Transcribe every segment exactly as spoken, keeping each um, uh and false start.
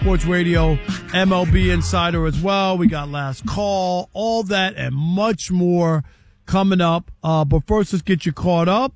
Sports Radio, M L B Insider as well. We got Last Call, all that and much more coming up. Uh, but first, let's get you caught up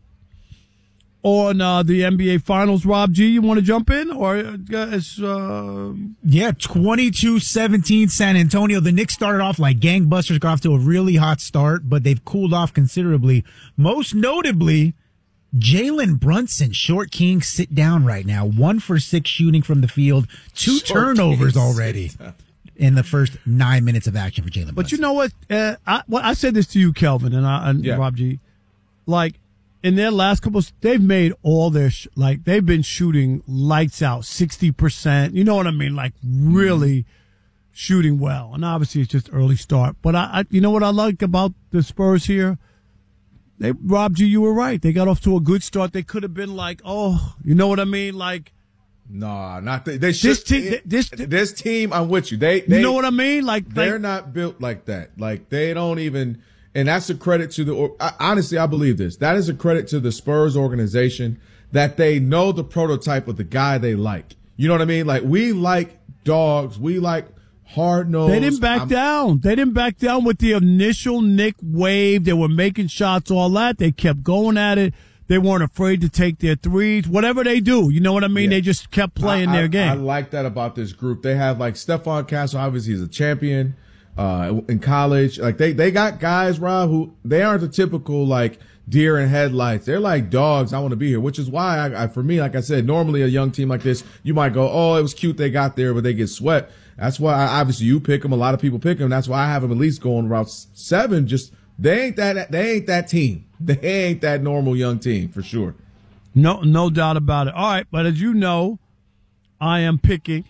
on uh, the N B A Finals. Rob G, you want to jump in? Or guys, uh... Yeah, twenty-two seventeen San Antonio. The Knicks started off like gangbusters, got off to a really hot start, but they've cooled off considerably. Most notably, Jalen Brunson, short king, sit down right now. One for six shooting from the field. Two short turnovers king, already in the first nine minutes of action for Jalen Brunson. But you know what? Uh, I, well, I said this to you, Kelvin, and, I, and yeah. Rob G. Like, in their last couple, they've made all their, sh- like, they've been shooting lights out, sixty percent. You know what I mean? Like, really mm. shooting well. And obviously, it's just early start. But, I, I, you know what I like about the Spurs here? They, Rob G, you were right. They got off to a good start. They could have been like, oh, you know what I mean? Like, no, not the, they should. This team, this, this team, I'm with you. They, they you know what I mean? Like, they're like, not built like that. Like, they don't even. And that's a credit to the, or, honestly, I believe this. That is a credit to the Spurs organization that they know the prototype of the guy they like. You know what I mean? Like, we like dogs. We like hard nosed. They didn't back I'm, down. They didn't back down with the initial Knick wave. They were making shots, all that. They kept going at it. They weren't afraid to take their threes. Whatever they do, you know what I mean? Yeah. They just kept playing I, their I, game. I like that about this group. They have, like, Stephon Castle, obviously, he's a champion. Uh, in college, like they, they got guys, Rob, who they aren't the typical like deer in headlights. They're like dogs. I want to be here, which is why I, I, for me, like I said, normally a young team like this, you might go, oh, it was cute they got there, but they get swept. That's why I, obviously you pick them. A lot of people pick them. That's why I have them at least going around seven. Just they ain't that they ain't that team. They ain't that normal young team for sure. No, no doubt about it. All right, but as you know, I am picking.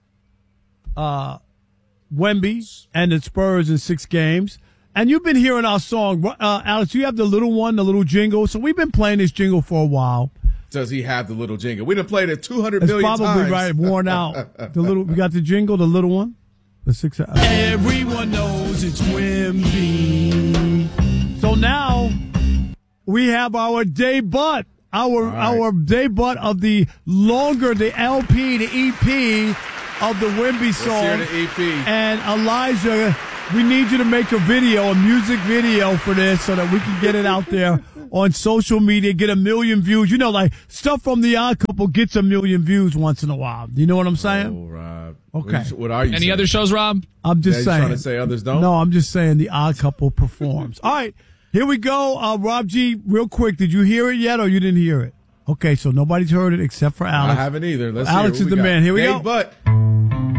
Uh. Wemby and the Spurs in six games. And you've been hearing our song. Uh, Alex, you have the little one, the little jingle. So we've been playing this jingle for a while. Does he have the little jingle? We done played it two hundred it's million times. It's probably right, worn out. The little, we got the jingle, the little one. The six. Uh, Everyone knows it's Wemby. So now we have our debut. Our, right. our debut of the longer, the L P, the E P of the Wemby song. Let's hear the E P. And Elijah, we need you to make a video, a music video for this so that we can get it out there on social media, get a million views. You know, like stuff from the Odd Couple gets a million views once in a while. You know what I'm saying? Oh, Rob. Okay. What, you, what are you Any saying? other shows, Rob? I'm just yeah, saying. Trying to say others don't? No, I'm just saying the Odd Couple performs. All right. Here we go. Uh, Rob G, real quick. Did you hear it yet or you didn't hear it? Okay, so nobody's heard it except for Alex. I haven't either. Let's Alex hear is the got. man. Here we Dave go. Butt.